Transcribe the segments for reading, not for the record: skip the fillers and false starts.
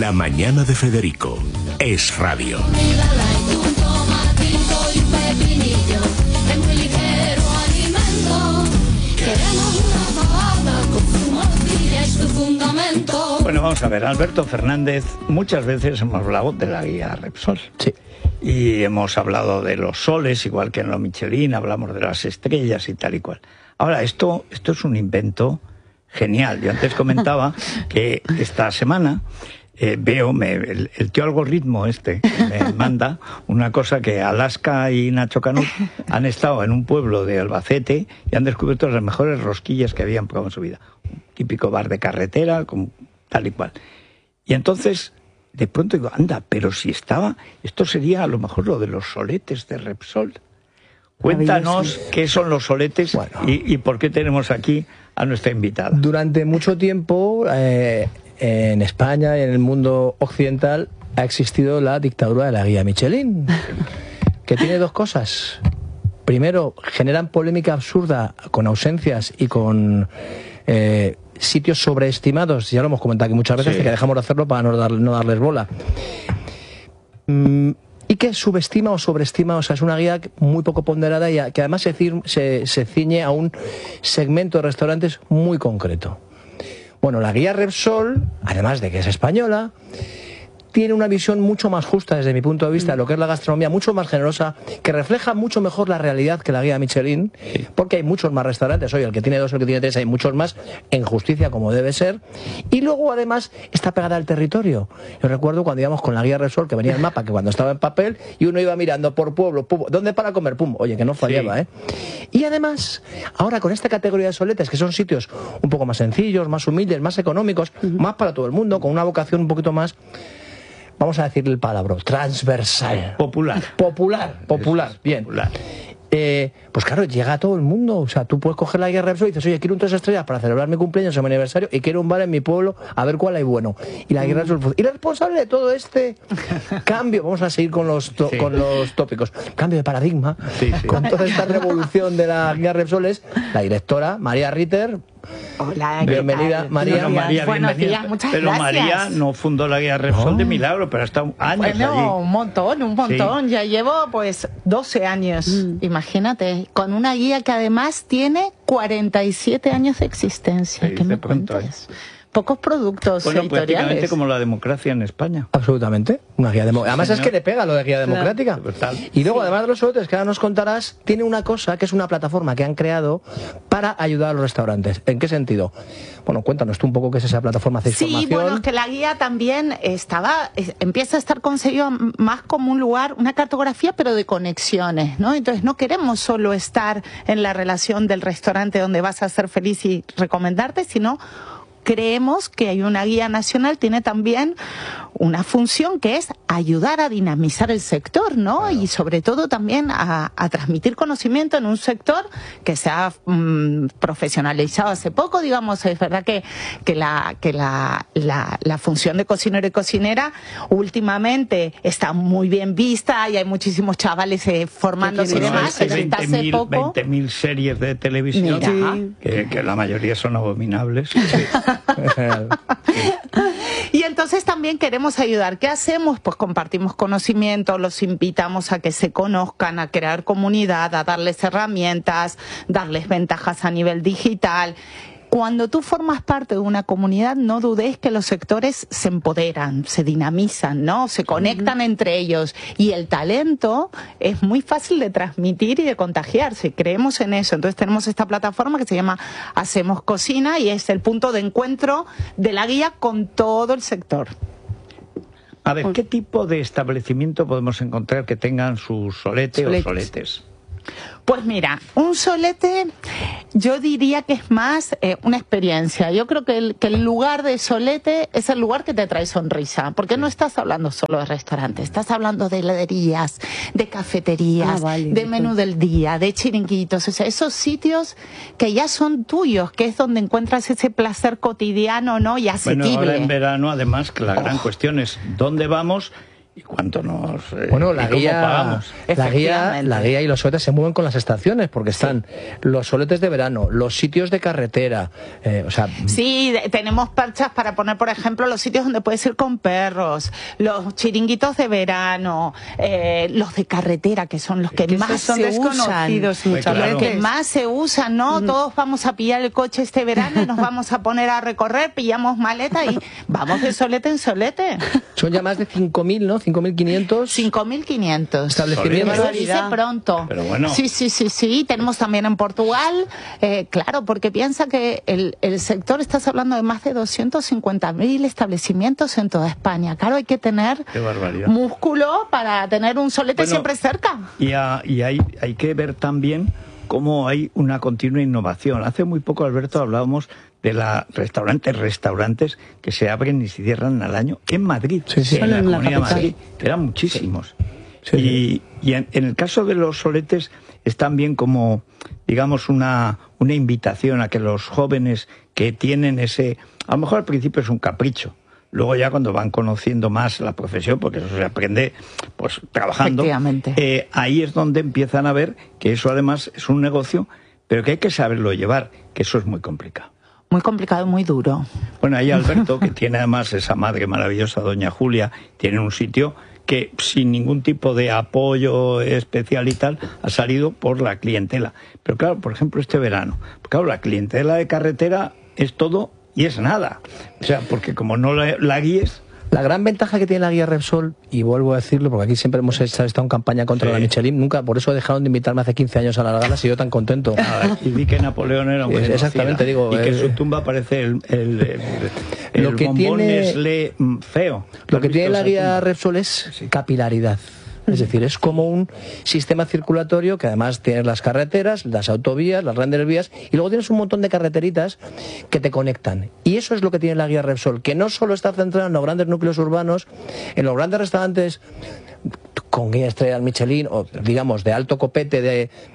La mañana de Federico es radio. Bueno, vamos a ver, Alberto Fernández, muchas veces hemos hablado de la guía Repsol. Sí. Y hemos hablado de los soles, igual que en lo Michelin, hablamos de las estrellas y tal y cual. Ahora, esto es un invento genial. Yo antes comentaba que esta semana veo, el tío algoritmo que me manda una cosa que Alaska y Nacho Canut han estado en un pueblo de Albacete y han descubierto las mejores rosquillas que habían probado en su vida. Un típico bar de carretera, con tal y cual. Y entonces, de pronto digo, anda, pero si estaba, esto sería a lo mejor lo de los soletes de Repsol. Cuéntanos qué son los soletes y por qué tenemos aquí a nuestra invitada. Durante mucho tiempo, en España y en el mundo occidental, ha existido la dictadura de la guía Michelin, que tiene dos cosas. Primero, generan polémica absurda con ausencias y con sitios sobreestimados. Ya lo hemos comentado aquí muchas veces, que dejamos de hacerlo para no darles bola. Y que subestima o sobreestima, o sea, es una guía muy poco ponderada y que además se ciñe a un segmento de restaurantes muy concreto. Bueno, la guía Repsol, además de que es española, tiene una visión mucho más justa desde mi punto de vista de lo que es la gastronomía, mucho más generosa, que refleja mucho mejor la realidad que la guía Michelin, porque hay muchos más restaurantes. Oye, el que tiene 2, el que tiene 3, hay muchos más, en justicia como debe ser. Y luego, además, está pegada al territorio. Yo recuerdo cuando íbamos con la guía Repsol, que venía el mapa, que cuando estaba en papel, y uno iba mirando por pueblo, pum, ¿dónde para comer? Pum, oye, que no fallaba, ¿eh? Y además, ahora con esta categoría de soletes, que son sitios un poco más sencillos, más humildes, más económicos, más para todo el mundo, con una vocación un poquito más, vamos a decirle el palabra, transversal. Popular. Bien. Popular. Pues claro, llega a todo el mundo. O sea, tú puedes coger la guía Repsol y dices, oye, quiero un 3 estrellas para celebrar mi cumpleaños o mi aniversario y quiero un bar en mi pueblo a ver cuál hay bueno. Y la guía Repsol. Y la responsable de todo este cambio, vamos a seguir con los tópicos, cambio de paradigma, con toda esta revolución de la guía Repsol es la directora, María Ritter. Hola, bienvenida, María. María, buenos bienvenida. días, muchas pero gracias. María no fundó la guía Repsol de milagro, pero ha estado años allí. Un montón. Sí. Ya llevo pues 12 años, imagínate, con una guía que además tiene 47 años de existencia. Sí, ¿Qué me de pronto, cuentas? Pocos productos prácticamente editoriales. como la democracia en España. Absolutamente, una guía además señor. es que le pega lo de guía democrática. Total. Y luego, además de los soletes que ahora nos contarás, tiene una cosa que es una plataforma que han creado para ayudar a los restaurantes. ¿En qué sentido? Bueno, cuéntanos tú un poco qué es esa plataforma, hacéis formación. Sí, bueno, es que la guía también empieza a estar concebida más como un lugar, una cartografía, pero de conexiones, ¿no? Entonces no queremos solo estar en la relación del restaurante donde vas a ser feliz y recomendarte, sino creemos que hay una guía nacional, tiene también una función que es ayudar a dinamizar el sector, ¿no? Claro. Y sobre todo también a transmitir conocimiento en un sector que se ha profesionalizado hace poco, digamos. Es verdad que la función de cocinero y cocinera últimamente está muy bien vista y hay muchísimos chavales formándose y demás. Hay 20.000 series de televisión que la mayoría son abominables. Y entonces también queremos ayudar. ¿Qué hacemos? Pues compartimos conocimiento, los invitamos a que se conozcan, a crear comunidad, a darles herramientas, darles ventajas a nivel digital. Cuando tú formas parte de una comunidad, no dudes que los sectores se empoderan, se dinamizan, ¿no? Se conectan entre ellos. Y el talento es muy fácil de transmitir y de contagiarse. Creemos en eso. Entonces tenemos esta plataforma que se llama Hacemos Cocina y es el punto de encuentro de la guía con todo el sector. A ver, ¿qué tipo de establecimiento podemos encontrar que tengan sus soletes o soletes? Pues mira, un solete yo diría que es más una experiencia. Yo creo que el lugar de solete es el lugar que te trae sonrisa, porque no estás hablando solo de restaurantes, estás hablando de heladerías, de cafeterías, de menú del día, de chiringuitos, o sea, esos sitios que ya son tuyos, que es donde encuentras ese placer cotidiano, ¿no? Y asequible. Bueno, ahora en verano, además, que la gran cuestión es ¿dónde vamos? ¿Y cuánto nos... Bueno, la y cómo guía, pagamos? la guía y los soletes se mueven con las estaciones, porque están los soletes de verano, los sitios de carretera, Sí, tenemos perchas para poner, por ejemplo, los sitios donde puedes ir con perros, los chiringuitos de verano, los de carretera, que son los que más son se usan. desconocidos muchas Claro. Que veces. más se usan, ¿no? Todos vamos a pillar el coche este verano y nos vamos a poner a recorrer, pillamos maleta y vamos de solete en solete. son ya más de 5.000, ¿no? 5.500 5.500. establecimientos. Se dice pronto. Pero bueno. Sí. Tenemos también en Portugal, claro, porque piensa que el sector, estás hablando de más de 250.000 establecimientos en toda España. Claro, hay que tener Qué barbaridad. músculo para tener un solete Bueno, siempre cerca. Y hay que ver también cómo hay una continua innovación. Hace muy poco, Alberto, hablábamos de restaurantes que se abren y se cierran al año en Madrid, Sí, sí. en Solo la en la Comunidad de capital. Madrid. Eran muchísimos. Sí. Y en el caso de los soletes es también como, digamos, una invitación a que los jóvenes que tienen ese... A lo mejor al principio es un capricho. Luego ya cuando van conociendo más la profesión, porque eso se aprende pues trabajando, Efectivamente. ahí es donde empiezan a ver que eso además es un negocio, pero que hay que saberlo llevar, que eso es muy complicado. Muy complicado y muy duro. Bueno, ahí Alberto, que tiene además esa madre maravillosa, doña Julia, tiene un sitio que sin ningún tipo de apoyo especial y tal, ha salido por la clientela. Pero claro, por ejemplo, este verano, claro, la clientela de carretera es todo y es nada. O sea, porque como no la guíes... La gran ventaja que tiene la guía Repsol, y vuelvo a decirlo porque aquí siempre hemos estado en campaña contra Sí. la Michelin, nunca, por eso dejaron de invitarme hace 15 años a las galas y yo tan contento. Nada, y vi que Napoleón era un Exactamente, digo, y que su tumba parece el lo que bombón tiene- Nestlé feo. Lo que ¿Has tiene visto la esa guía tumba? Repsol es capilaridad. Es decir, es como un sistema circulatorio que además tienes las carreteras, las autovías, las grandes vías y luego tienes un montón de carreteritas que te conectan. Y eso es lo que tiene la guía Repsol, que no solo está centrada en los grandes núcleos urbanos, en los grandes restaurantes con guía estrella Michelin o digamos de alto copete,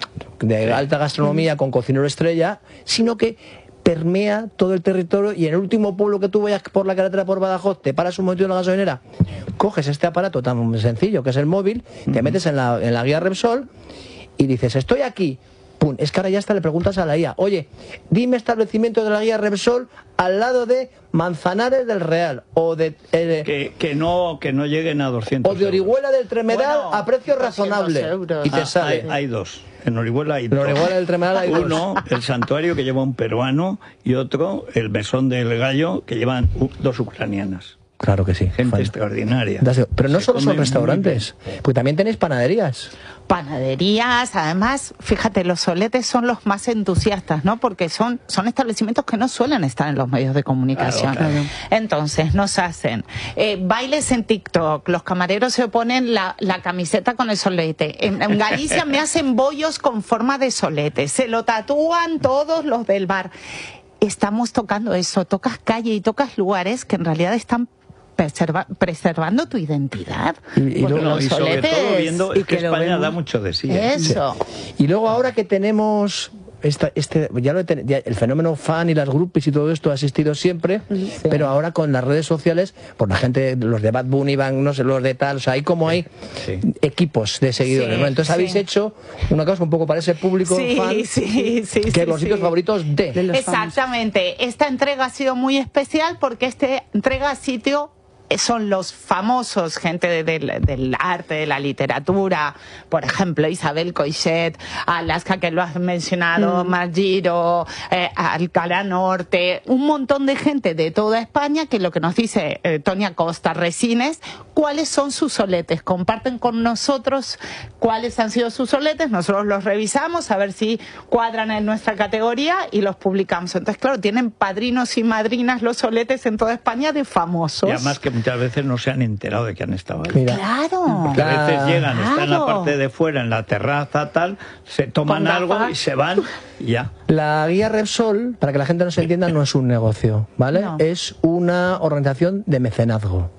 de alta gastronomía con cocinero estrella, sino que permea todo el territorio y en el último pueblo que tú vayas por la carretera por Badajoz, te paras un momento en la gasolinera, coges este aparato tan sencillo que es el móvil, te metes en la guía Repsol y dices, estoy aquí. Pum, es que ahora ya hasta le preguntas a la IA, oye, dime establecimiento de la guía Repsol al lado de Manzanares del Real o de que no lleguen a 200 o de Orihuela del Tremedal Bueno, a precio 200 razonable euros. y te sale. Hay dos. En Orihuela hay En dos. Orihuela del Tremedal hay dos. Uno, el santuario que lleva un peruano, y otro, el mesón del gallo, que llevan dos ucranianas. Claro que sí. Gente Fan. extraordinaria. Pero no Se solo come son muy restaurantes, porque también tenéis panaderías. Panaderías, además, fíjate, los soletes son los más entusiastas, ¿no? Porque son establecimientos que no suelen estar en los medios de comunicación. Claro, claro. Entonces, nos hacen bailes en TikTok, los camareros se ponen la camiseta con el solete. En Galicia me hacen bollos con forma de solete, se lo tatúan todos los del bar. Estamos tocando eso, tocas calle y tocas lugares que en realidad están preservando tu identidad. Y Porque luego- No, los y sobre todo soletes- viendo y es que que lo España vemos. da mucho de sí. ¿eh? Eso. Y luego ahora que tenemos ya el fenómeno fan y las groupies y todo esto ha existido siempre, pero ahora con las redes sociales, por la gente, los de Bad Bunny van, no sé, los de tal, o sea, hay como hay Sí. equipos de seguidores, Sí, ¿no? Entonces habéis sí. hecho una cosa un poco para ese público fan, Sí, que los sitios favoritos De los Exactamente. Esta entrega ha sido muy especial porque esta entrega ha sido son los famosos, gente del arte, de la literatura, por ejemplo, Isabel Coixet, Alaska, que lo has mencionado, Margiro, Alcalá Norte, un montón de gente de toda España que lo que nos dice Tonia Costa, Resines, cuáles son sus soletes, comparten con nosotros cuáles han sido sus soletes, nosotros los revisamos a ver si cuadran en nuestra categoría y los publicamos. Entonces, claro, tienen padrinos y madrinas los soletes en toda España de famosos. Y además que muchas veces no se han enterado de que han estado ahí. Mira, Claro. Porque a veces llegan, están en la Claro. parte de fuera, en la terraza, tal, se toman Con algo gafas. y se van y ya. la guía Repsol, para que la gente nos entienda, no es un negocio, ¿vale? No. Es una organización de mecenazgo.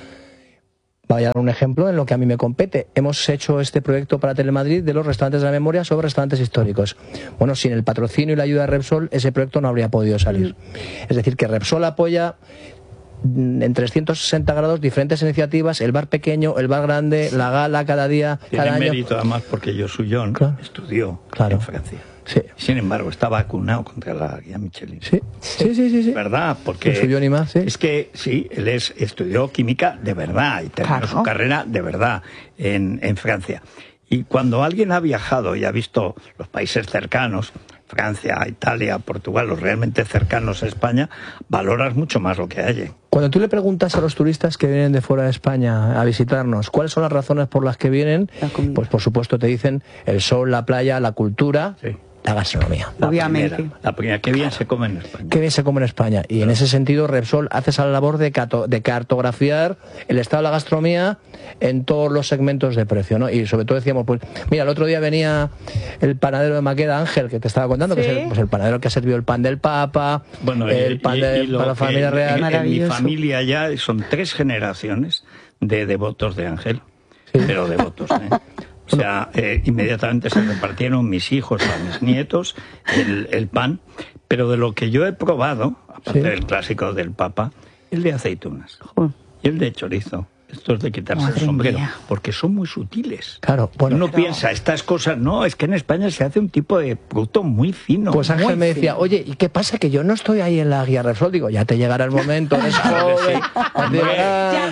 Voy a dar un ejemplo en lo que a mí me compete. Hemos hecho este proyecto para Telemadrid de los restaurantes de la memoria sobre restaurantes históricos. Bueno, sin el patrocinio y la ayuda de Repsol, ese proyecto no habría podido salir. Es decir, que Repsol apoya en 360 grados diferentes iniciativas, el bar pequeño, el bar grande, la gala cada día, Tiene cada año. mérito además porque Josullón estudió en Francia. Sí. Sin embargo, está vacunado contra la guía Michelin. Sí. ¿Verdad? Porque Josullón y más, sí. es que sí, él estudió química de verdad y terminó su carrera de verdad en Francia. Y cuando alguien ha viajado y ha visto los países cercanos, Francia, Italia, Portugal, los realmente cercanos a España, valoras mucho más lo que hay allí. Cuando tú le preguntas a los turistas que vienen de fuera de España a visitarnos cuáles son las razones por las que vienen, pues por supuesto te dicen el sol, la playa, la cultura, la gastronomía. Obviamente. La primera, qué bien se come en España. Qué bien se come en España. Y en ese sentido Repsol hace esa labor de cartografiar el estado de la gastronomía en todos los segmentos de precio, ¿no? Y sobre todo decíamos, pues mira, el otro día venía el panadero de Maqueda, Ángel, que te estaba contando, que es el panadero que ha servido el pan del Papa, bueno, el pan para la familia real. En mi familia ya son 3 generaciones de devotos de Ángel, pero devotos, O sea, inmediatamente se repartieron mis hijos a mis nietos el pan, pero de lo que yo he probado, aparte del clásico del Papa, el de aceitunas y el de chorizo. Esto es de quitarse el sombrero, porque son muy sutiles. Claro, bueno. Uno piensa, estas cosas, no, es que en España se hace un tipo de producto muy fino. Pues Ángel me decía, oye, ¿y qué pasa? Que yo no estoy ahí en la guía Repsol. Digo, ya te llegará el momento, eres joven. Ya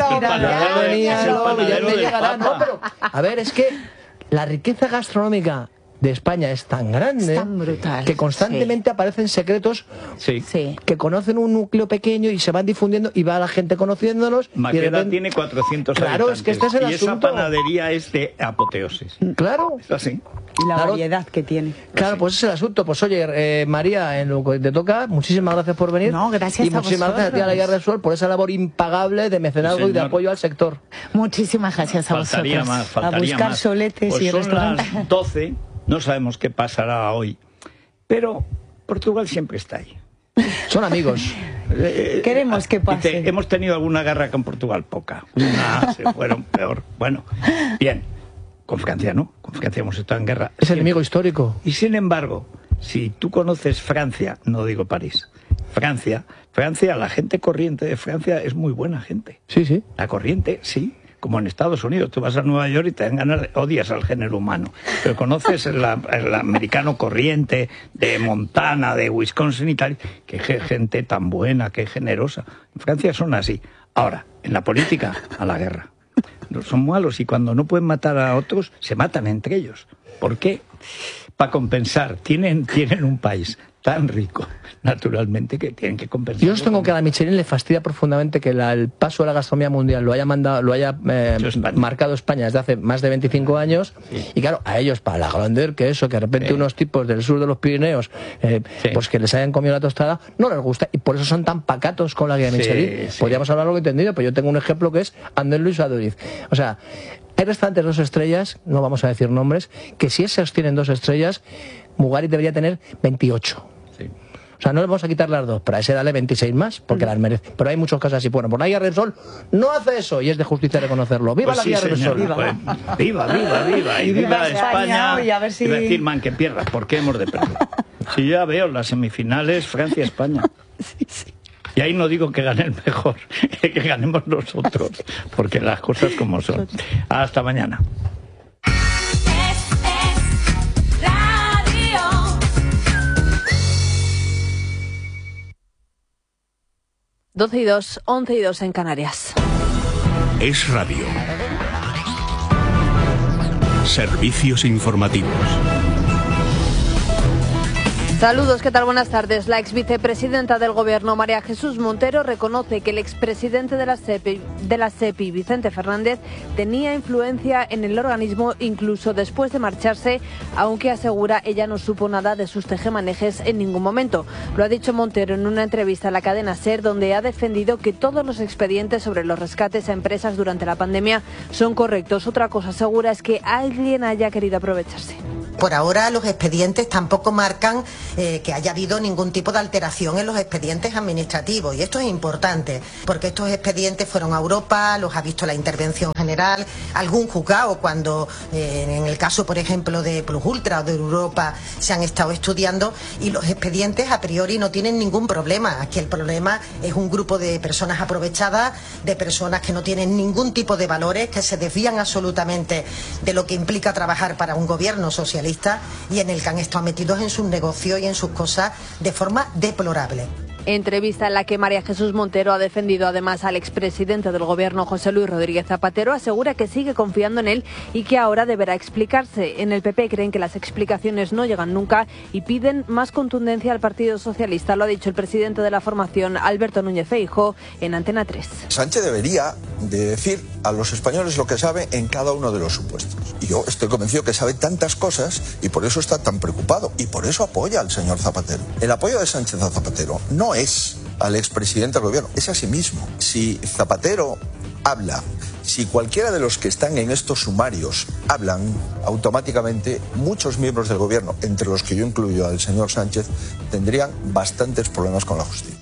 me llegará. No, pero, a ver, es que la riqueza gastronómica de España es tan grande, es tan brutal, que constantemente aparecen secretos que conocen un núcleo pequeño y se van difundiendo y va la gente conociéndolos. Maqueda tiene 400 Claro, habitantes, es que este es el asunto. Esa panadería es de apoteosis. Claro. Es así. Y la variedad que tiene. Claro, pues ese es el asunto. Pues oye, María, en lo que te toca, muchísimas gracias por venir. No, gracias y muchísimas gracias a ti, a la Guía Repsol, por esa labor impagable de mecenazgo y de apoyo al sector. Muchísimas gracias a Faltaría vosotros. más, faltaría a buscar más. soletes Pues y son restaurantes. las 12, no sabemos qué pasará hoy, pero Portugal siempre está ahí. Son amigos. Queremos que pase. Hemos tenido alguna guerra con Portugal, poca. Una, se fueron peor. Bueno, bien. Con Francia no, con Francia hemos estado en guerra. Es enemigo histórico. Y sin embargo, si tú conoces Francia, no digo París, Francia, la gente corriente de Francia es muy buena gente. Sí, sí. La corriente, sí. Como en Estados Unidos, tú vas a Nueva York y te dan ganas, odias al género humano. Pero conoces el americano corriente de Montana, de Wisconsin y tal, que gente tan buena, que generosa. En Francia son así. Ahora, en la política, a la guerra. Son malos y cuando no pueden matar a otros, se matan entre ellos. ¿Por qué? Para compensar. Tienen un país tan rico, naturalmente, que tienen que compensar. Yo os tengo que a la Michelin le fastidia profundamente que el paso de la gastronomía mundial lo haya marcado España desde hace más de 25 años. Sí. Y claro, a ellos, para la grandeur, que eso, que de repente unos tipos del sur de los Pirineos, pues que les hayan comido la tostada, no les gusta. Y por eso son tan pacatos con la guía Michelin. Podríamos hablar lo que entendido, pero yo tengo un ejemplo que es Andrés Luis Aduriz. O sea, hay restaurantes 2 estrellas, no vamos a decir nombres, que si esos tienen 2 estrellas, Mugarit debería tener 28. Sí. O sea, no le vamos a quitar las 2, pero a ese dale 26 más, porque las merece. Pero hay muchos casos así. Bueno, por la guía Repsol no hace eso, y es de justicia reconocerlo. ¡Viva la guía Repsol! ¡Viva! Pues, ¡viva! Y viva España. Y a ver si... Iba a decir, man, que pierdas, ¿por qué hemos de perder? Si yo ya veo las semifinales Francia-España. Sí. Y ahí no digo que gane el mejor, que ganemos nosotros, porque las cosas como son. Hasta mañana. 12:02, 11:02 en Canarias. Es Radio. Servicios informativos. Saludos, ¿qué tal? Buenas tardes. La ex vicepresidenta del Gobierno, María Jesús Montero, reconoce que el expresidente de la SEPI, Vicente Fernández, tenía influencia en el organismo incluso después de marcharse, aunque asegura ella no supo nada de sus tejemanejes en ningún momento. Lo ha dicho Montero en una entrevista a la cadena SER, donde ha defendido que todos los expedientes sobre los rescates a empresas durante la pandemia son correctos. Otra cosa segura es que alguien haya querido aprovecharse. Por ahora los expedientes tampoco marcan que haya habido ningún tipo de alteración en los expedientes administrativos, y esto es importante porque estos expedientes fueron a Europa, los ha visto la Intervención General, algún juzgado cuando en el caso por ejemplo de Plus Ultra o de Europa se han estado estudiando, y los expedientes a priori no tienen ningún problema. Aquí el problema es un grupo de personas aprovechadas, de personas que no tienen ningún tipo de valores, que se desvían absolutamente de lo que implica trabajar para un gobierno socialista y en el que han estado metidos en sus negocios y en sus cosas de forma deplorable. Entrevista en la que María Jesús Montero ha defendido además al expresidente del Gobierno, José Luis Rodríguez Zapatero. Asegura que sigue confiando en él y que ahora deberá explicarse. En el PP creen que las explicaciones no llegan nunca y piden más contundencia al Partido Socialista. Lo ha dicho el presidente de la formación, Alberto Núñez Feijóo, en Antena 3. Sánchez debería de decir a los españoles lo que sabe en cada uno de los supuestos. Y yo estoy convencido que sabe tantas cosas y por eso está tan preocupado y por eso apoya al señor Zapatero. El apoyo de Sánchez a Zapatero no es al expresidente del gobierno, es a sí mismo. Si Zapatero habla, si cualquiera de los que están en estos sumarios hablan, automáticamente muchos miembros del gobierno, entre los que yo incluyo al señor Sánchez, tendrían bastantes problemas con la justicia.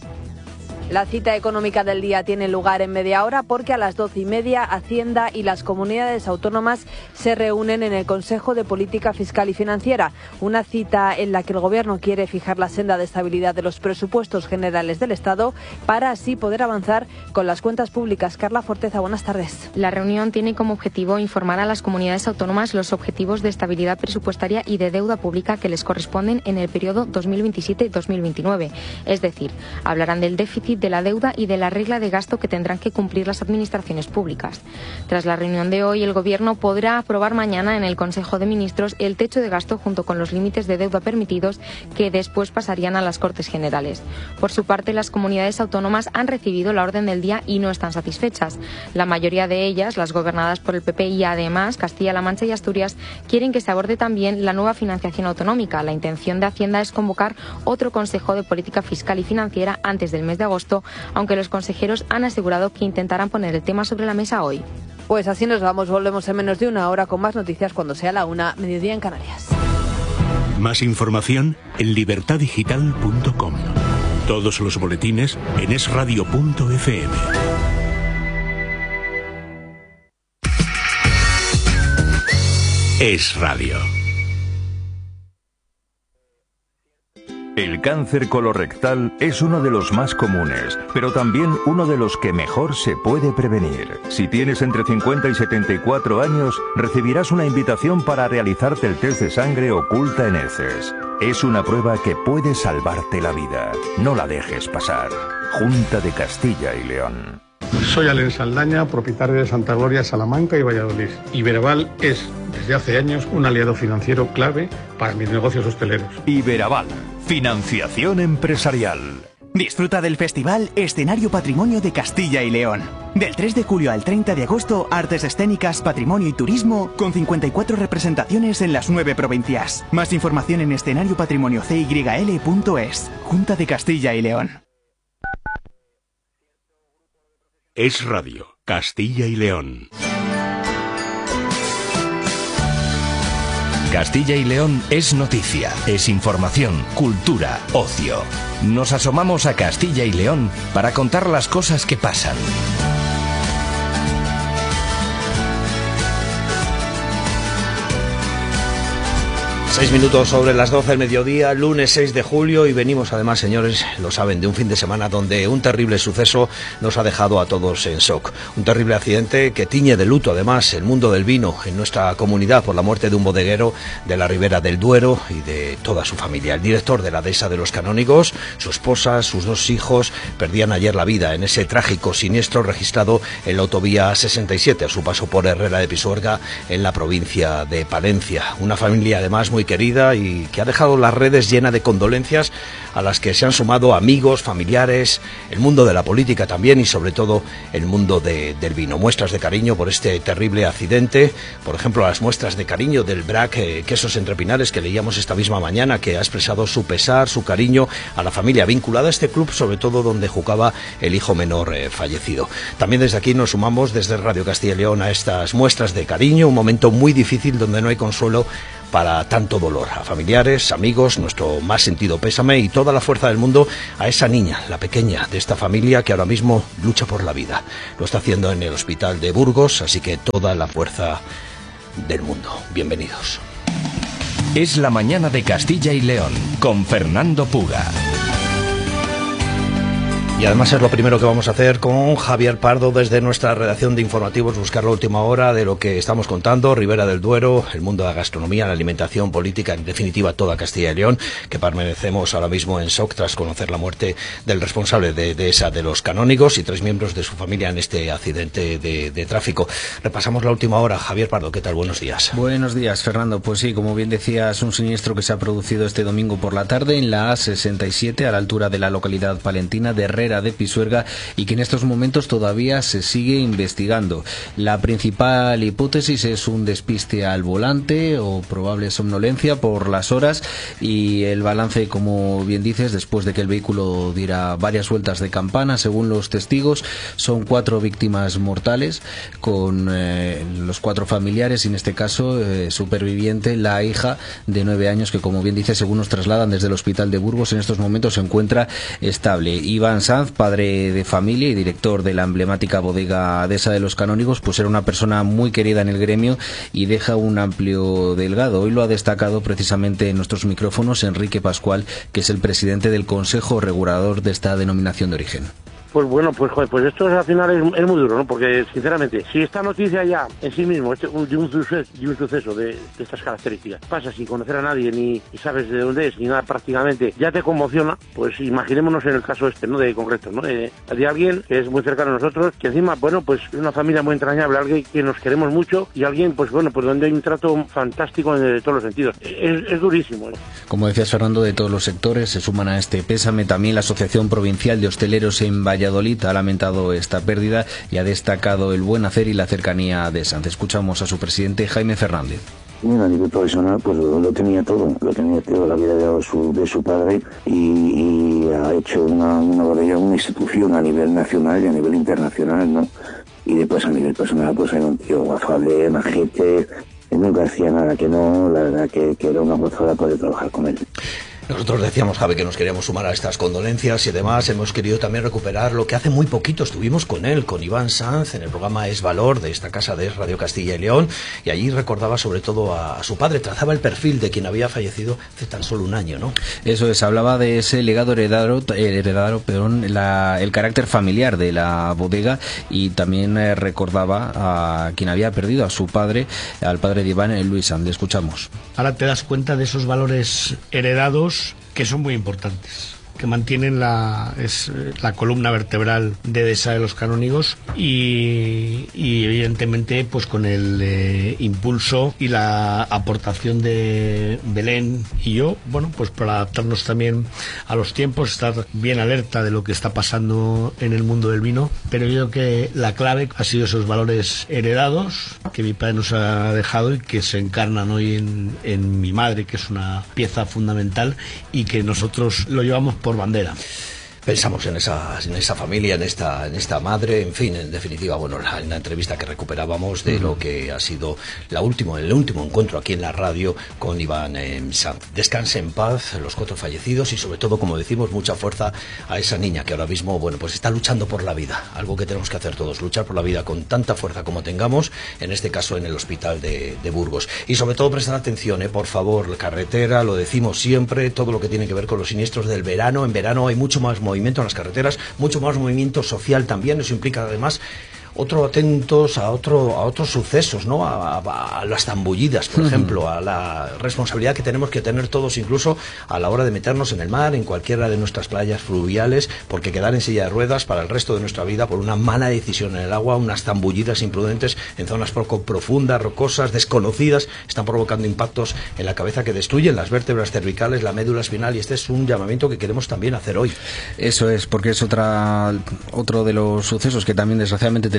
La cita económica del día tiene lugar en media hora porque a las 12:30 Hacienda y las comunidades autónomas se reúnen en el Consejo de Política Fiscal y Financiera. Una cita en la que el Gobierno quiere fijar la senda de estabilidad de los presupuestos generales del Estado para así poder avanzar con las cuentas públicas. Carla Forteza, buenas tardes. La reunión tiene como objetivo informar a las comunidades autónomas los objetivos de estabilidad presupuestaria y de deuda pública que les corresponden en el periodo 2027-2029. Es decir, hablarán del déficit, de la deuda y de la regla de gasto que tendrán que cumplir las administraciones públicas. Tras la reunión de hoy, el Gobierno podrá aprobar mañana en el Consejo de Ministros el techo de gasto junto con los límites de deuda permitidos que después pasarían a las Cortes Generales. Por su parte, las comunidades autónomas han recibido la orden del día y no están satisfechas. La mayoría de ellas, las gobernadas por el PP y además Castilla-La Mancha y Asturias, quieren que se aborde también la nueva financiación autonómica. La intención de Hacienda es convocar otro Consejo de Política Fiscal y Financiera antes del mes de agosto, aunque los consejeros han asegurado que intentarán poner el tema sobre la mesa hoy. Pues así nos vamos, volvemos en menos de una hora con más noticias cuando sea la 1, mediodía en Canarias. Más información en libertadigital.com. Todos los boletines en esradio.fm. Es Radio. El cáncer colorectal es uno de los más comunes, pero también uno de los que mejor se puede prevenir. Si tienes entre 50 y 74 años, recibirás una invitación para realizarte el test de sangre oculta en heces. Es una prueba que puede salvarte la vida. No la dejes pasar. Junta de Castilla y León. Soy Alen Saldaña, propietario de Santa Gloria, Salamanca y Valladolid. Iberaval es, desde hace años, un aliado financiero clave para mis negocios hosteleros. Iberaval, financiación empresarial. Disfruta del festival Escenario Patrimonio de Castilla y León. Del 3 de julio al 30 de agosto, artes escénicas, patrimonio y turismo, con 54 representaciones en las 9 provincias. Más información en escenariopatrimoniocYL.es. Junta de Castilla y León. Es Radio, Castilla y León. Castilla y León es noticia, es información, cultura, ocio. Nos asomamos a Castilla y León para contar las cosas que pasan. 6 minutos sobre las 12 del mediodía, lunes 6 de julio, y venimos además, señores, lo saben, de un fin de semana donde un terrible suceso nos ha dejado a todos en shock. Un terrible accidente que tiñe de luto además el mundo del vino en nuestra comunidad por la muerte de un bodeguero de la Ribera del Duero y de toda su familia. El director de la Dehesa de los Canónigos, su esposa, sus 2 hijos perdían ayer la vida en ese trágico siniestro registrado en la autovía 67 a su paso por Herrera de Pisuerga en la provincia de Palencia. Una familia además muy querida y que ha dejado las redes llenas de condolencias, a las que se han sumado amigos, familiares, el mundo de la política también y sobre todo el mundo del vino. Muestras de cariño por este terrible accidente, por ejemplo las muestras de cariño del BRAC Quesos Entre Pinares, que leíamos esta misma mañana, que ha expresado su pesar, su cariño a la familia vinculada a este club, sobre todo donde jugaba el hijo menor fallecido. También desde aquí nos sumamos desde Radio Castilla y León a estas muestras de cariño, un momento muy difícil donde no hay consuelo para tanto dolor. A familiares, amigos, nuestro más sentido pésame y toda la fuerza del mundo a esa niña, la pequeña de esta familia que ahora mismo lucha por la vida. Lo está haciendo en el hospital de Burgos, así que toda la fuerza del mundo. Bienvenidos. Es la mañana de Castilla y León con Fernando Puga. Y además es lo primero que vamos a hacer con Javier Pardo desde nuestra redacción de informativos, buscar la última hora de lo que estamos contando, Ribera del Duero, el mundo de la gastronomía, la alimentación, política, en definitiva toda Castilla y León, que permanecemos ahora mismo en shock tras conocer la muerte del responsable de esa de los canónigos y 3 miembros de su familia en este accidente de tráfico. Repasamos la última hora. Javier Pardo, ¿qué tal? Buenos días. Buenos días, Fernando. Pues sí, como bien decías, un siniestro que se ha producido este domingo por la tarde en la A67 a la altura de la localidad palentina de Herrera de Pisuerga y que en estos momentos todavía se sigue investigando. La principal hipótesis es un despiste al volante o probable somnolencia por las horas y el balance, como bien dices, después de que el vehículo diera varias vueltas de campana, según los testigos, son 4 víctimas mortales con los 4 familiares y en este caso superviviente, la hija de 9 años que, como bien dice, según nos trasladan desde el hospital de Burgos, en estos momentos se encuentra estable. Iván Sanz, padre de familia y director de la emblemática bodega Dehesa de los Canónigos, pues era una persona muy querida en el gremio y deja un amplio legado. Hoy lo ha destacado precisamente en nuestros micrófonos Enrique Pascual, que es el presidente del Consejo Regulador de esta denominación de origen. Pues bueno, pues joder, pues esto al final es muy duro, ¿no? Porque sinceramente, si esta noticia ya en sí mismo, de un suceso de estas características, pasa sin conocer a nadie ni sabes de dónde es ni nada prácticamente, ya te conmociona, pues imaginémonos en el caso este, ¿no? De concreto, ¿no? De alguien que es muy cercano a nosotros, que encima, bueno, pues es una familia muy entrañable, alguien que nos queremos mucho y alguien, pues bueno, pues donde hay un trato fantástico en todos los sentidos. Es durísimo, ¿no? Como decías, Fernando, de todos los sectores se suman a este pésame también la Asociación Provincial de Hosteleros en Valladolid ha lamentado esta pérdida y ha destacado el buen hacer y la cercanía de Sanz. Escuchamos a su presidente, Jaime Fernández. Bueno, a nivel profesional, pues lo tenía todo la vida de su padre y ha hecho una institución a nivel nacional y a nivel internacional, ¿no? Y después a nivel personal, pues era un tío afable, majete, nunca hacía nada que no, la verdad que era una gozada poder trabajar con él. Nosotros decíamos, Javi, que nos queríamos sumar a estas condolencias y además hemos querido también recuperar lo que hace muy poquito estuvimos con él, con Iván Sanz, en el programa Es Valor de esta casa de Radio Castilla y León, y allí recordaba sobre todo a su padre, trazaba el perfil de quien había fallecido hace tan solo un año, ¿no? Eso es, hablaba de ese legado heredado, el carácter familiar de la bodega y también recordaba a quien había perdido a su padre, al padre de Iván, Luis Sanz. Le escuchamos. Ahora te das cuenta de esos valores heredados que son muy importantes, que mantienen la columna vertebral de Dehesa de los Canónigos y evidentemente pues con el impulso y la aportación de Belén y yo, bueno, pues para adaptarnos también a los tiempos, estar bien alerta de lo que está pasando en el mundo del vino, pero yo creo que la clave ha sido esos valores heredados que mi padre nos ha dejado y que se encarnan hoy en mi madre, que es una pieza fundamental y que nosotros lo llevamos por bandera. Pensamos en esa familia, en esta madre, en fin, en definitiva, bueno, en la entrevista que recuperábamos de lo que ha sido el último encuentro aquí en la radio con Iván Sanz. Descanse en paz los 4 fallecidos y sobre todo, como decimos, mucha fuerza a esa niña que ahora mismo, bueno, pues está luchando por la vida, algo que tenemos que hacer todos, luchar por la vida con tanta fuerza como tengamos, en este caso en el hospital de Burgos. Y sobre todo prestar atención, por favor, la carretera, lo decimos siempre, todo lo que tiene que ver con los siniestros del verano. En verano hay mucho más movimiento en las carreteras, mucho más movimiento social también. Eso implica además atentos a otros sucesos, ¿no? A las zambullidas, por ejemplo, a la responsabilidad que tenemos que tener todos, incluso a la hora de meternos en el mar, en cualquiera de nuestras playas fluviales, porque quedar en silla de ruedas para el resto de nuestra vida por una mala decisión en el agua, unas zambullidas imprudentes en zonas poco profundas, rocosas, desconocidas, están provocando impactos en la cabeza que destruyen las vértebras cervicales, la médula espinal, y este es un llamamiento que queremos también hacer hoy. Eso es, porque es otro de los sucesos que también desgraciadamente tenemos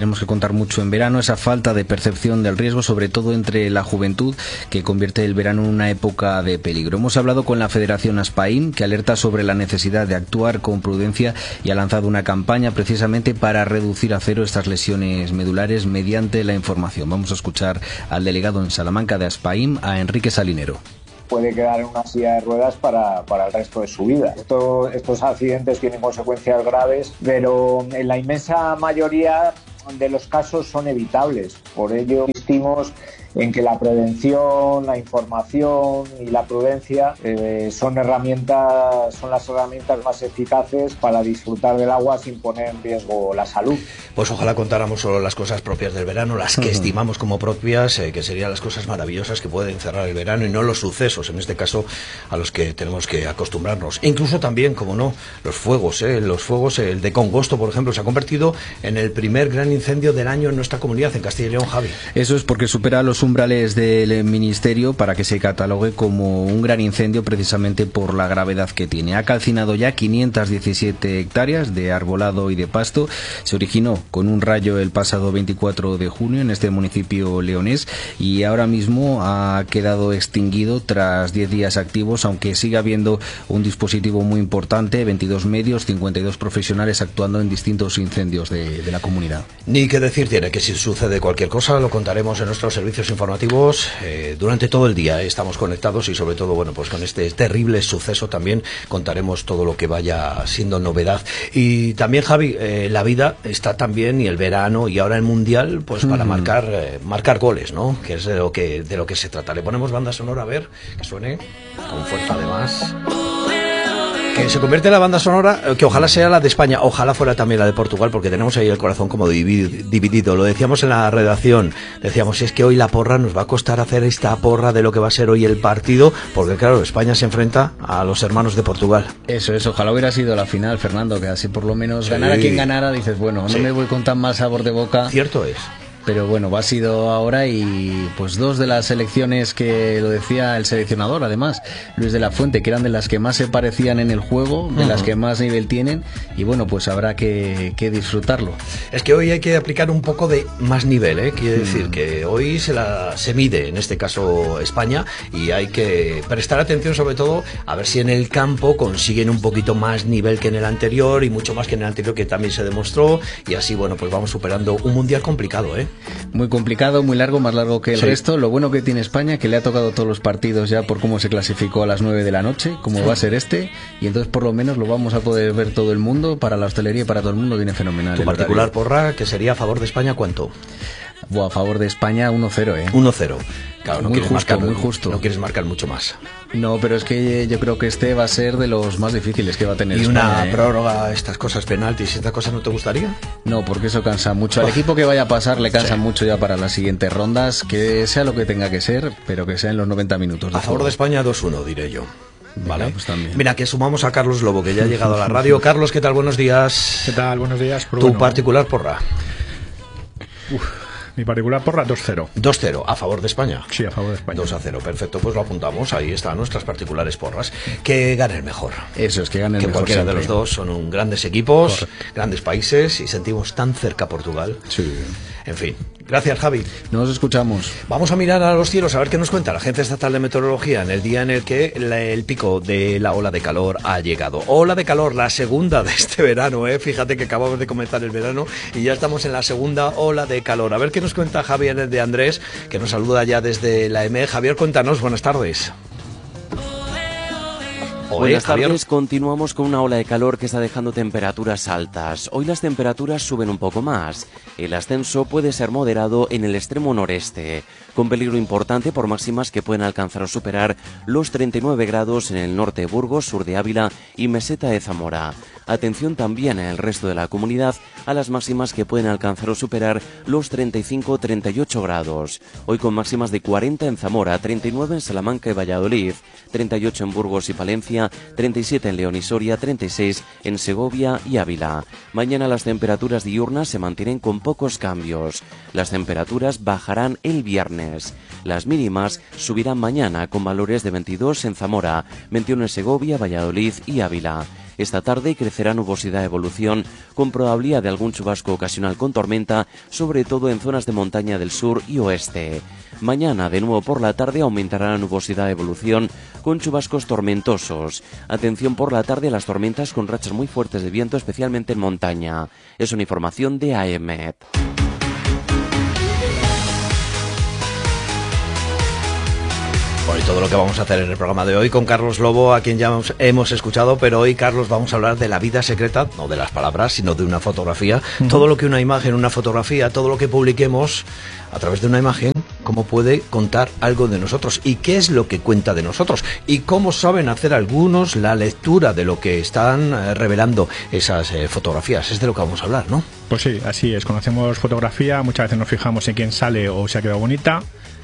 tenemos que contar mucho en verano, esa falta de percepción del riesgo, sobre todo entre la juventud, que convierte el verano en una época de peligro. Hemos hablado con la Federación ASPAIM, que alerta sobre la necesidad de actuar con prudencia y ha lanzado una campaña precisamente para reducir a cero estas lesiones medulares mediante la información. Vamos a escuchar al delegado en Salamanca de ASPAIM, a Enrique Salinero. Puede quedar en una silla de ruedas para el resto de su vida. Estos accidentes tienen consecuencias graves, pero en la inmensa mayoría de los casos son evitables. Por ello insistimos en que la prevención, la información y la prudencia son las herramientas más eficaces para disfrutar del agua sin poner en riesgo la salud. Pues ojalá contáramos solo las cosas propias del verano, las que estimamos como propias, que serían las cosas maravillosas que pueden cerrar el verano y no los sucesos, en este caso, a los que tenemos que acostumbrarnos. E incluso también, como no, los fuegos, el de Congosto, por ejemplo, se ha convertido en el primer gran incendio del año en nuestra comunidad, en Castilla y León, Javi. Eso es porque supera los umbrales del Ministerio para que se catalogue como un gran incendio precisamente por la gravedad que tiene. Ha calcinado ya 517 hectáreas de arbolado y de pasto. Se originó con un rayo el pasado 24 de junio en este municipio leonés y ahora mismo ha quedado extinguido tras 10 días activos, aunque sigue habiendo un dispositivo muy importante, 22 medios, 52 profesionales actuando en distintos incendios de la comunidad. Ni que decir tiene que si sucede cualquier cosa lo contaremos en nuestros servicios informativos durante todo el día. Estamos conectados y sobre todo, bueno, pues con este terrible suceso también contaremos todo lo que vaya siendo novedad. Y también, Javi, la vida está también, y el verano y ahora el mundial, pues para marcar goles, ¿no? Que es de lo que se trata. Le ponemos banda sonora, a ver, que suene con fuerza además. Que se convierte en la banda sonora, que ojalá sea la de España, ojalá fuera también la de Portugal, porque tenemos ahí el corazón como dividido. Lo decíamos en la redacción, decíamos, es que hoy la porra nos va a costar hacer esta porra de lo que va a ser hoy el partido, porque claro, España se enfrenta a los hermanos de Portugal. Eso, ojalá hubiera sido la final, Fernando, que así por lo menos ganara quien ganara, dices, bueno, no me voy con tan mal sabor de boca. Cierto es. Pero bueno, ha sido ahora y pues dos de las selecciones que lo decía el seleccionador, además, Luis de la Fuente, que eran de las que más se parecían en el juego, de las que más nivel tienen, y bueno, pues habrá que disfrutarlo. Es que hoy hay que aplicar un poco de más nivel, quiere decir que hoy se mide, en este caso España, y hay que prestar atención sobre todo a ver si en el campo consiguen un poquito más nivel que en el anterior y mucho más que en el anterior, que también se demostró, y así, bueno, pues vamos superando un mundial complicado, Muy complicado, muy largo, más largo que el resto. Lo bueno que tiene España, que le ha tocado todos los partidos ya por cómo se clasificó a las 9 de la noche, como va a ser este, y entonces por lo menos lo vamos a poder ver todo el mundo. Para la hostelería y para todo el mundo viene fenomenal. Tu particular porra, que sería a favor de España, ¿cuánto? A favor de España 1-0, 1-0. Claro, no muy quieres justo, marcar, muy justo. No quieres marcar mucho más. No, pero es que yo creo que este va a ser de los más difíciles que va a tener ¿Y España, una prórroga, estas cosas, penaltis, estas cosas no te gustaría? No, porque eso cansa mucho. Al equipo que vaya a pasar le cansa mucho ya para las siguientes rondas. Que sea lo que tenga que ser, pero que sea en los 90 minutos. A favor de España 2-1, diré yo. Vale, pues también. Mira, que sumamos a Carlos Lobo, que ya ha llegado a la radio. Carlos, ¿qué tal? Buenos días. ¿Qué tal? Buenos días. Tu particular porra. Mi particular porra 2-0. 2-0, a favor de España. Sí, a favor de España. 2-0, perfecto, pues lo apuntamos. Ahí están nuestras particulares porras. Que gane el mejor. Eso es, que gane el mejor. Que cualquiera siempre. de los dos son grandes equipos, grandes países, y sentimos tan cerca a Portugal. Sí. En fin. Gracias, Javi. Nos escuchamos. Vamos a mirar a los cielos a ver qué nos cuenta la Agencia Estatal de Meteorología en el día en el que el pico de la ola de calor ha llegado. Ola de calor, la segunda de este verano, Fíjate que acabamos de comenzar el verano y ya estamos en la segunda ola de calor. A ver qué nos cuenta Javier de Andrés, que nos saluda ya desde la EME. Javier, cuéntanos, buenas tardes. Buenas tardes, continuamos con una ola de calor que está dejando temperaturas altas. Hoy las temperaturas suben un poco más. El ascenso puede ser moderado en el extremo noreste, con peligro importante por máximas que pueden alcanzar o superar los 39 grados en el norte de Burgos, sur de Ávila y meseta de Zamora. Atención también en el resto de la comunidad a las máximas que pueden alcanzar o superar los 35-38 grados. Hoy con máximas de 40 en Zamora, 39 en Salamanca y Valladolid, 38 en Burgos y Palencia, 37 en León y Soria, 36 en Segovia y Ávila. Mañana las temperaturas diurnas se mantienen con pocos cambios. Las temperaturas bajarán el viernes. Las mínimas subirán mañana con valores de 22 en Zamora, 21 en Segovia, Valladolid y Ávila. Esta tarde crecerá nubosidad de evolución con probabilidad de algún chubasco ocasional con tormenta, sobre todo en zonas de montaña del sur y oeste. Mañana, de nuevo por la tarde, aumentará la nubosidad de evolución con chubascos tormentosos. Atención por la tarde a las tormentas con rachas muy fuertes de viento, especialmente en montaña. Es una información de AEMET. Bueno, y todo lo que vamos a hacer en el programa de hoy con Carlos Lobo, a quien ya hemos escuchado, pero hoy, Carlos, vamos a hablar de la vida secreta, no de las palabras, sino de una fotografía. Todo lo que una imagen, una fotografía, todo lo que publiquemos a través de una imagen, cómo puede contar algo de nosotros y qué es lo que cuenta de nosotros y cómo saben hacer algunos la lectura de lo que están revelando esas fotografías. Es de lo que vamos a hablar, ¿no? Pues sí, así es. Conocemos fotografía, muchas veces nos fijamos en quién sale o se ha quedado bonita.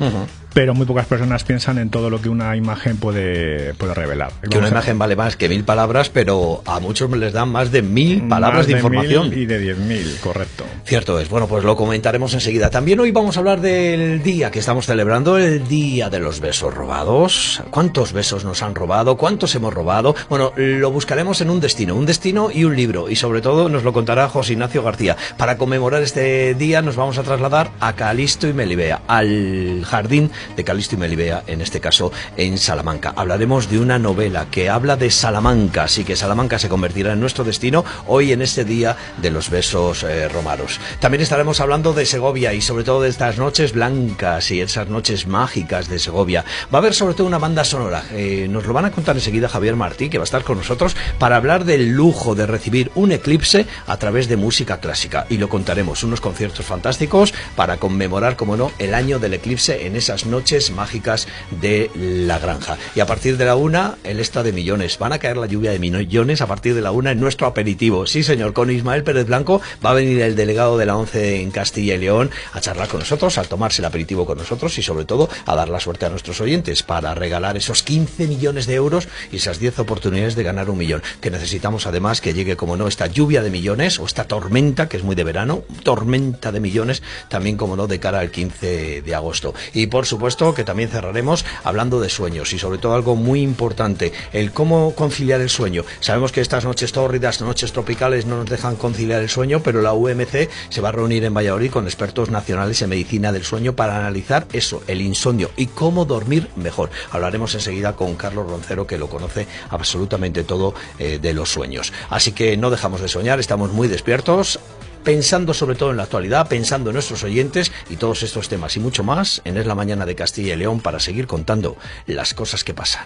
Pero muy pocas personas piensan en todo lo que una imagen puede revelar. Que una imagen vale más que 1000 palabras, pero a muchos les dan más de 1000 palabras de información. 1000 y de 10.000, correcto. Cierto es. Bueno, pues lo comentaremos enseguida. También hoy vamos a hablar del día que estamos celebrando, el Día de los Besos Robados. ¿Cuántos besos nos han robado? ¿Cuántos hemos robado? Bueno, lo buscaremos en un destino y un libro. Y sobre todo nos lo contará José Ignacio García. Para conmemorar este día nos vamos a trasladar a Calixto y Melibea, al jardín de Calixto y Melibea, en este caso en Salamanca. Hablaremos de una novela que habla de Salamanca, así que Salamanca se convertirá en nuestro destino hoy en este Día de los Besos romanos. También estaremos hablando de Segovia y sobre todo de estas noches blancas y esas noches mágicas de Segovia. Va a haber sobre todo una banda sonora, nos lo van a contar enseguida Javier Martí, que va a estar con nosotros para hablar del lujo de recibir un eclipse a través de música clásica, y lo contaremos, unos conciertos fantásticos para conmemorar, como no, el año del eclipse en esas noches mágicas de La Granja. Y a partir de la 1, el extra de millones. Van a caer la lluvia de millones a partir de la 1 en nuestro aperitivo. Sí, señor, con Ismael Pérez Blanco va a venir el delegado de la ONCE en Castilla y León a charlar con nosotros, a tomarse el aperitivo con nosotros y sobre todo a dar la suerte a nuestros oyentes para regalar esos 15 millones de euros y esas 10 oportunidades de ganar 1 millón. Que necesitamos además que llegue, como no, esta lluvia de millones o esta tormenta, que es muy de verano, tormenta de millones, también, como no, de cara al 15 de agosto. Y por supuesto que también cerraremos hablando de sueños y sobre todo algo muy importante, el cómo conciliar el sueño. Sabemos que estas noches tórridas, noches tropicales no nos dejan conciliar el sueño, pero la UMC se va a reunir en Valladolid con expertos nacionales en medicina del sueño para analizar eso, el insomnio y cómo dormir mejor. Hablaremos enseguida con Carlos Roncero, que lo conoce absolutamente todo de los sueños. Así que no dejamos de soñar, estamos muy despiertos, pensando sobre todo en la actualidad, pensando en nuestros oyentes y todos estos temas y mucho más en Es la Mañana de Castilla y León para seguir contando las cosas que pasan.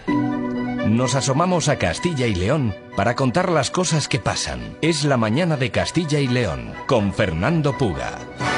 Nos asomamos a Castilla y León para contar las cosas que pasan. Es la Mañana de Castilla y León con Fernando Puga.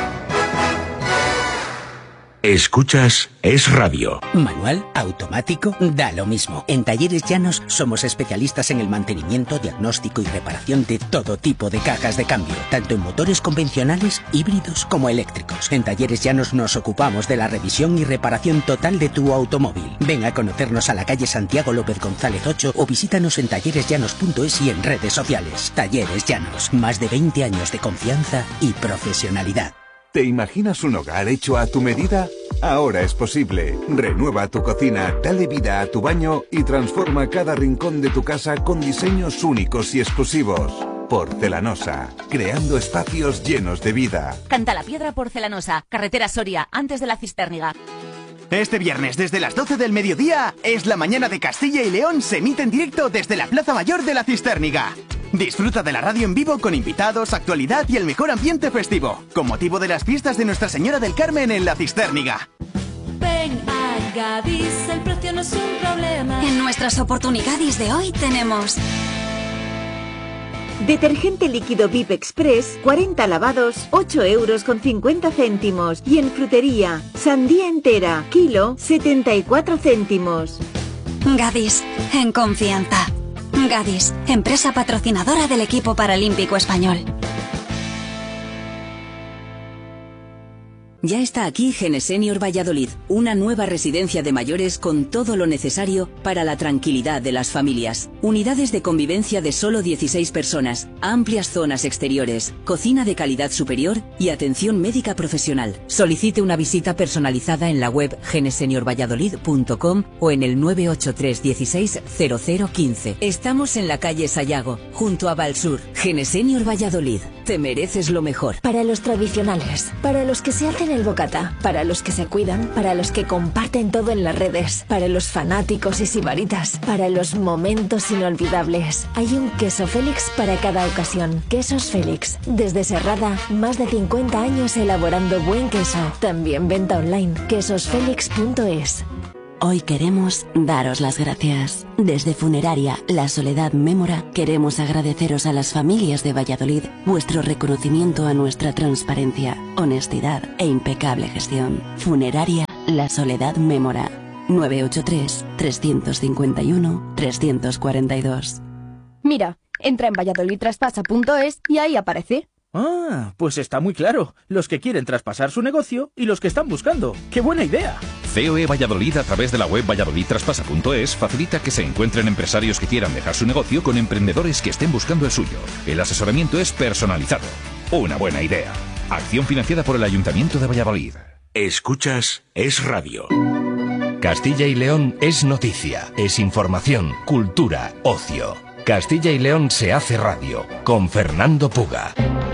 Escuchas Es Radio. Manual, automático, da lo mismo. En Talleres Llanos somos especialistas en el mantenimiento, diagnóstico y reparación de todo tipo de cajas de cambio, tanto en motores convencionales, híbridos como eléctricos. En Talleres Llanos nos ocupamos de la revisión y reparación total de tu automóvil. Ven a conocernos a la calle Santiago López González 8 o visítanos en talleresllanos.es y en redes sociales. Talleres Llanos, más de 20 años de confianza y profesionalidad. ¿Te imaginas un hogar hecho a tu medida? Ahora es posible. Renueva tu cocina, dale vida a tu baño y transforma cada rincón de tu casa con diseños únicos y exclusivos. Porcelanosa, creando espacios llenos de vida. Cantalapiedra Porcelanosa, carretera Soria, antes de la Cistérniga. Este viernes, desde las 12 del mediodía, Es la Mañana de Castilla y León se emite en directo desde la Plaza Mayor de la Cistérniga. Disfruta de la radio en vivo con invitados, actualidad y el mejor ambiente festivo, con motivo de las fiestas de Nuestra Señora del Carmen en la Cistérniga. Ven a Gadis, el precio no es un problema. En nuestras oportunidades de hoy tenemos... Detergente líquido VIP Express, 40 lavados, 8,50 €. Y en frutería, sandía entera, kilo, 74 céntimos. Gadis, en confianza. Gadis, empresa patrocinadora del equipo paralímpico español. Ya está aquí Genesenior Valladolid, una nueva residencia de mayores con todo lo necesario para la tranquilidad de las familias. Unidades de convivencia de solo 16 personas, amplias zonas exteriores, cocina de calidad superior y atención médica profesional. Solicite una visita personalizada en la web geneseniorvalladolid.com o en el 983 16 0015. Estamos en la calle Sayago, junto a Valsur. Genesenior Valladolid, te mereces lo mejor. Para los tradicionales, para los que se hacen el bocata, para los que se cuidan, para los que comparten todo en las redes, para los fanáticos y sibaritas, para los momentos inolvidables. Hay un queso Félix para cada ocasión. Quesos Félix. Desde Serrada, más de 50 años elaborando buen queso. También venta online. quesosfelix.es. Hoy queremos daros las gracias. Desde Funeraria La Soledad Mémora queremos agradeceros a las familias de Valladolid vuestro reconocimiento a nuestra transparencia, honestidad e impecable gestión. Funeraria La Soledad Mémora. 983 351 342. Mira, entra en valladolidtraspasa.es y ahí aparece. Ah, pues está muy claro. Los que quieren traspasar su negocio y los que están buscando. ¡Qué buena idea! COE Valladolid, a través de la web valladolidtraspasa.es, facilita que se encuentren empresarios que quieran dejar su negocio con emprendedores que estén buscando el suyo. El asesoramiento es personalizado. Una buena idea. Acción financiada por el Ayuntamiento de Valladolid. Escuchas Es Radio. Castilla y León es noticia, es información, cultura, ocio. Castilla y León se hace radio, con Fernando Puga.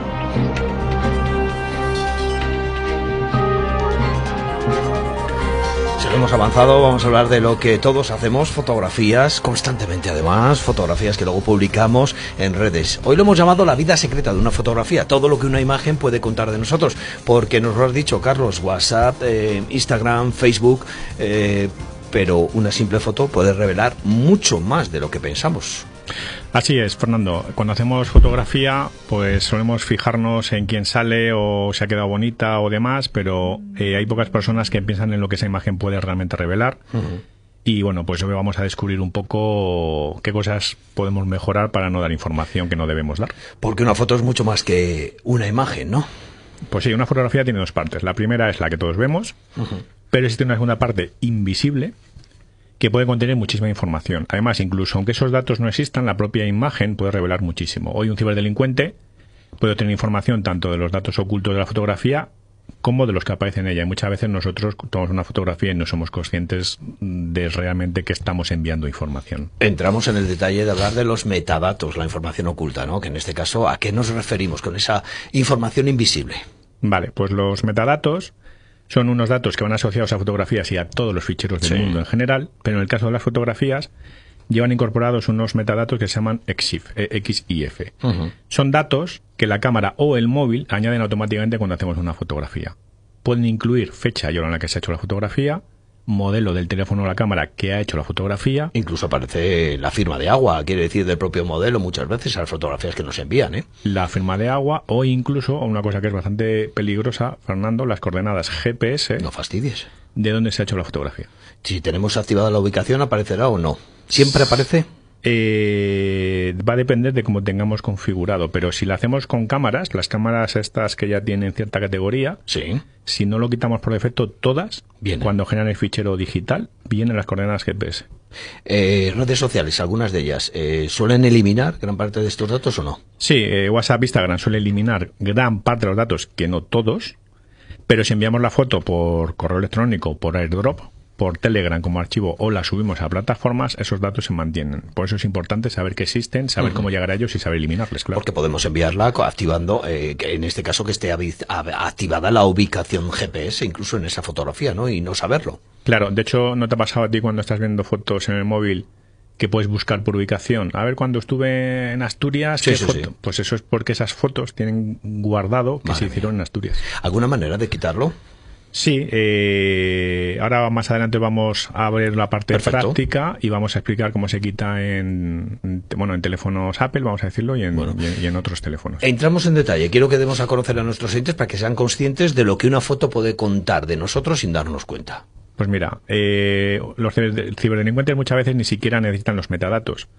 Hemos avanzado, vamos a hablar de lo que todos hacemos, fotografías, constantemente además, fotografías que luego publicamos en redes. Hoy lo hemos llamado la vida secreta de una fotografía, todo lo que una imagen puede contar de nosotros, porque nos lo has dicho, Carlos, WhatsApp, Instagram, Facebook, pero una simple foto puede revelar mucho más de lo que pensamos. Así es, Fernando. Cuando hacemos fotografía, pues solemos fijarnos en quién sale o si ha quedado bonita o demás, pero hay pocas personas que piensan en lo que esa imagen puede realmente revelar. Uh-huh. Y bueno, pues hoy vamos a descubrir un poco qué cosas podemos mejorar para no dar información que no debemos dar. Porque una foto es mucho más que una imagen, ¿no? Pues sí, una fotografía tiene dos partes. La primera es la que todos vemos, uh-huh, pero existe una segunda parte invisible que puede contener muchísima información. Además, incluso aunque esos datos no existan, la propia imagen puede revelar muchísimo. Hoy un ciberdelincuente puede obtener información tanto de los datos ocultos de la fotografía como de los que aparecen en ella. Y muchas veces nosotros tomamos una fotografía y no somos conscientes de realmente que estamos enviando información. Entramos en el detalle de hablar de los metadatos, la información oculta, ¿no? Que en este caso, ¿a qué nos referimos con esa información invisible? Vale, pues los metadatos son unos datos que van asociados a fotografías y a todos los ficheros del mundo en general, pero en el caso de las fotografías llevan incorporados unos metadatos que se llaman EXIF, EXIF. Uh-huh. Son datos que la cámara o el móvil añaden automáticamente cuando hacemos una fotografía. Pueden incluir fecha y hora en la que se ha hecho la fotografía, modelo del teléfono o la cámara que ha hecho la fotografía. Incluso aparece la firma de agua, quiere decir del propio modelo muchas veces a las fotografías que nos envían, ¿eh? La firma de agua o incluso, una cosa que es bastante peligrosa, Fernando, las coordenadas GPS. No fastidies. De dónde se ha hecho la fotografía. Si tenemos activada la ubicación, ¿aparecerá o no? ¿Siempre aparece? Va a depender de cómo tengamos configurado, pero si la hacemos con cámaras, las cámaras estas que ya tienen cierta categoría, sí, si no lo quitamos por defecto todas, viene. Cuando generan el fichero digital, vienen las coordenadas GPS. Redes sociales, algunas de ellas, ¿suelen eliminar gran parte de estos datos o no? Sí, WhatsApp, Instagram suele eliminar gran parte de los datos, que no todos, pero si enviamos la foto por correo electrónico, por AirDrop, por Telegram como archivo o la subimos a plataformas, esos datos se mantienen. Por eso es importante saber que existen, saber cómo llegar a ellos y saber eliminarles, claro. Porque podemos enviarla activando, que en este caso que esté activada la ubicación GPS, incluso en esa fotografía, ¿no? Y no saberlo. Claro, de hecho, ¿no te ha pasado a ti cuando estás viendo fotos en el móvil que puedes buscar por ubicación? A ver, cuando estuve en Asturias, ¿qué foto? Sí. Pues eso es porque esas fotos tienen guardado que se hicieron en Asturias. ¿Alguna manera de quitarlo? Sí, ahora más adelante vamos a ver la parte práctica y vamos a explicar cómo se quita en teléfonos Apple, vamos a decirlo, y en otros teléfonos. Entramos en detalle. Quiero que demos a conocer a nuestros oyentes para que sean conscientes de lo que una foto puede contar de nosotros sin darnos cuenta. Pues mira, los ciberdelincuentes muchas veces ni siquiera necesitan los metadatos.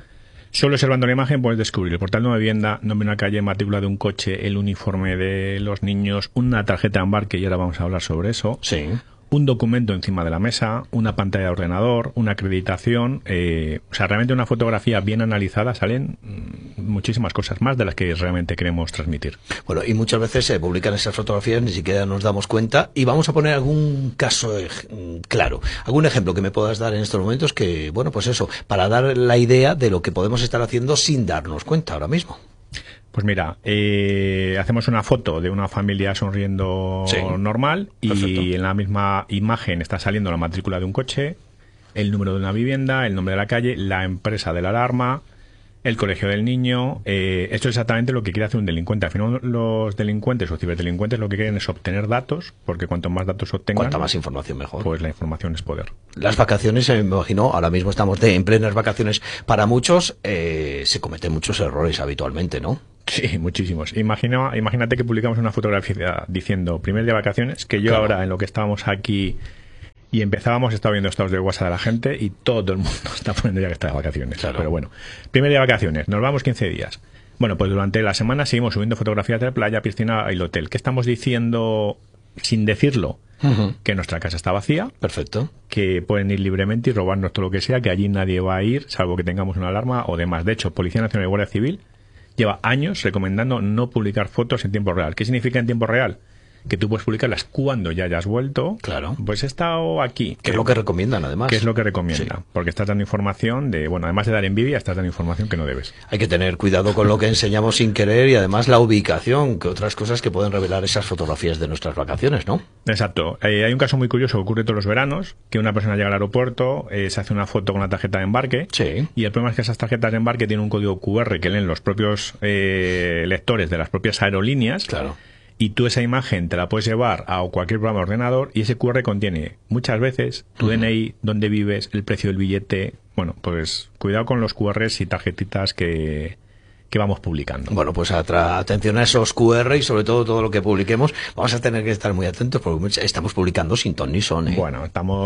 Solo observando la imagen puedes descubrir el portal de una vivienda, nombre de una calle, matrícula de un coche, el uniforme de los niños, una tarjeta de embarque, y ahora vamos a hablar sobre eso. Sí. Un documento encima de la mesa, una pantalla de ordenador, una acreditación. O sea, realmente una fotografía bien analizada salen muchísimas cosas más de las que realmente queremos transmitir. Bueno, y muchas veces se publican esas fotografías, ni siquiera nos damos cuenta, y vamos a poner algún caso claro, algún ejemplo que me puedas dar en estos momentos que, bueno, pues eso, para dar la idea de lo que podemos estar haciendo sin darnos cuenta ahora mismo. Pues mira, hacemos una foto de una familia sonriendo normal y perfecto. En la misma imagen está saliendo la matrícula de un coche, el número de una vivienda, el nombre de la calle, la empresa de la alarma, el colegio del niño. Esto es exactamente lo que quiere hacer un delincuente. Al final los delincuentes o ciberdelincuentes lo que quieren es obtener datos, porque cuanto más datos obtengan... Cuanta más información mejor. Pues la información es poder. Las vacaciones, me imagino, ahora mismo estamos en plenas vacaciones. Para muchos se cometen muchos errores habitualmente, ¿no? Sí, muchísimos. Imagínate que publicamos una fotografía diciendo primer día de vacaciones, que yo ahora en lo que estábamos aquí y empezábamos, estaba viendo estados de WhatsApp de la gente y todo el mundo está poniendo ya que está de vacaciones. Claro. Pero bueno, primer día de vacaciones, nos vamos 15 días. Bueno, pues durante la semana seguimos subiendo fotografías de la playa, piscina y el hotel. ¿Qué estamos diciendo sin decirlo? Que nuestra casa está vacía. Perfecto. Que pueden ir libremente y robarnos todo lo que sea, que allí nadie va a ir, salvo que tengamos una alarma o demás. De hecho, Policía Nacional y Guardia Civil lleva años recomendando no publicar fotos en tiempo real. ¿Qué significa en tiempo real? Que tú puedes publicarlas cuando ya hayas vuelto. Claro. Pues he estado aquí. Que es lo que recomiendan, además. Que es lo que recomienda. Sí. Porque estás dando información de, bueno, además de dar envidia, estás dando información que no debes. Hay que tener cuidado con lo que enseñamos sin querer y además la ubicación, que otras cosas que pueden revelar esas fotografías de nuestras vacaciones, ¿no? Exacto. Hay un caso muy curioso que ocurre todos los veranos, que una persona llega al aeropuerto, se hace una foto con la tarjeta de embarque. Sí. Y el problema es que esas tarjetas de embarque tienen un código QR que leen los propios lectores de las propias aerolíneas. Claro. Y tú esa imagen te la puedes llevar a cualquier programa de ordenador y ese QR contiene muchas veces tu DNI, dónde vives, el precio del billete. Bueno, pues cuidado con los QRs y tarjetitas que vamos publicando. Bueno, pues atención a esos QR y sobre todo lo que publiquemos. Vamos a tener que estar muy atentos porque estamos publicando sin ton ni son. Bueno,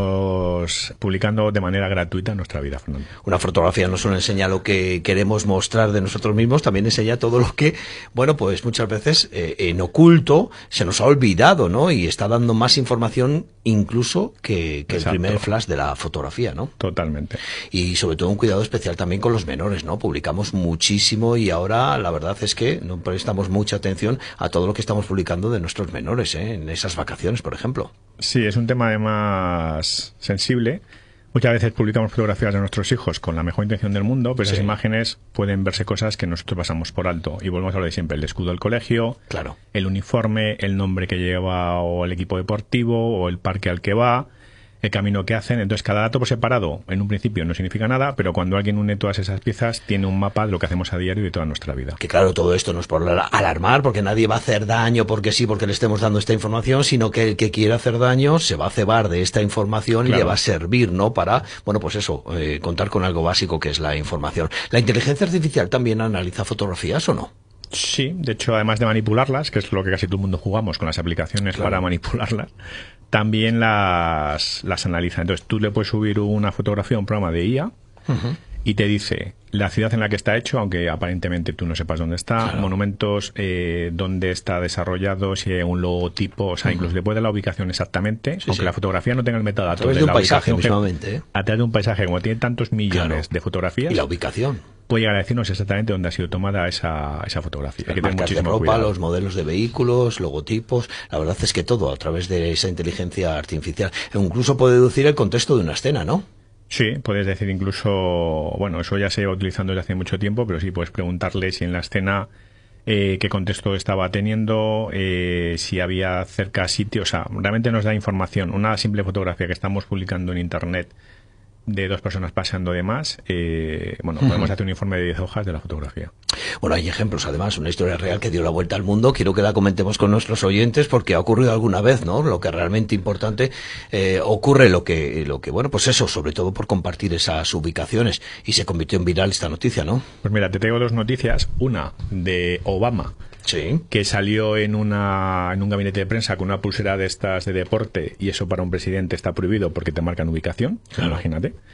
estamos publicando de manera gratuita en nuestra vida, Fernando. Una fotografía no solo enseña lo que queremos mostrar de nosotros mismos, también enseña todo lo que, bueno, pues muchas veces en oculto se nos ha olvidado, ¿no? Y está dando más información incluso que el primer flash de la fotografía, ¿no? Totalmente. Y sobre todo un cuidado especial también con los menores, ¿no? Publicamos muchísimo y ahora la verdad es que no prestamos mucha atención a todo lo que estamos publicando de nuestros menores, en esas vacaciones, por ejemplo. Sí, es un tema además sensible. Muchas veces publicamos fotografías de nuestros hijos con la mejor intención del mundo, pero esas imágenes pueden verse cosas que nosotros pasamos por alto. Y volvemos a lo de siempre, el escudo del colegio, claro, el uniforme, el nombre que lleva o el equipo deportivo o el parque al que va, el camino que hacen. Entonces, cada dato por separado, en un principio no significa nada, pero cuando alguien une todas esas piezas, tiene un mapa de lo que hacemos a diario y de toda nuestra vida. Que claro, todo esto no es por alarmar, porque nadie va a hacer daño porque sí, porque le estemos dando esta información, sino que el que quiera hacer daño se va a cebar de esta información y le va a servir, ¿no? Para, bueno, pues eso, contar con algo básico que es la información. ¿La inteligencia artificial también analiza fotografías o no? Sí, de hecho, además de manipularlas, que es lo que casi todo el mundo jugamos con las aplicaciones para manipularlas, también las analiza. Entonces, tú le puedes subir una fotografía a un programa de IA y te dice la ciudad en la que está hecho, aunque aparentemente tú no sepas dónde está, monumentos, dónde está desarrollado, si hay un logotipo, o sea, incluso le puede dar la ubicación exactamente, aunque la fotografía no tenga el metadato. A través de un paisaje mismamente. A través de un paisaje, como tiene tantos millones de fotografías. Y la ubicación. Puede llegar a decirnos exactamente dónde ha sido tomada esa fotografía. Las marcas de ropa, los modelos de vehículos, logotipos. La verdad es que todo a través de esa inteligencia artificial. Incluso puede deducir el contexto de una escena, ¿no? Sí, puedes decir incluso, bueno, eso ya se lleva utilizando desde hace mucho tiempo, pero sí puedes preguntarle si en la escena qué contexto estaba teniendo, si había cerca sitio. O sea, realmente nos da información. Una simple fotografía que estamos publicando en Internet de dos personas paseando de más, podemos hacer un informe de 10 hojas de la fotografía. Bueno, hay ejemplos, además, una historia real que dio la vuelta al mundo. Quiero que la comentemos con nuestros oyentes porque ha ocurrido alguna vez, ¿no? Lo que es realmente importante, ocurre lo que, bueno, pues eso, sobre todo por compartir esas ubicaciones, y se convirtió en viral esta noticia, ¿no? Pues mira, te traigo dos noticias. Una de Obama, que salió en un gabinete de prensa con una pulsera de estas de deporte, y eso para un presidente está prohibido porque te marcan ubicación, imagínate.